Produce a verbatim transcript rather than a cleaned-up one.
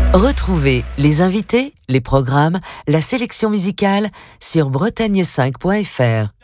Retrouvez les invités, les programmes, la sélection musicale sur bretagne cinq point f r.